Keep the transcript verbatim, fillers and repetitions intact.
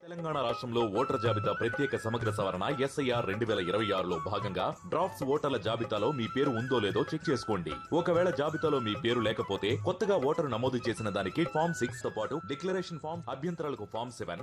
తెలంగాణ రాష్ట్రంలో ఓటర్ జాబితా ప్రత్యేక సమగ్ర సవరణ ఎస్ఐఆర్ రెండు వేల ఇరవై ఆరులో భాగంగా డ్రాఫ్ట్స్ ఓటర్ల జాబితాలో మీ పేరు ఉందో లేదో చెక్ చేసుకోండి. ఒకవేళ జాబితాలో మీ పేరు లేకపోతే కొత్తగా ఓటరు నమోదు చేసిన దానికి ఫామ్ సిక్స్ తో పాటు డిక్లరేషన్ ఫామ్, అభ్యంతరాలకు ఫామ్ సెవెన్,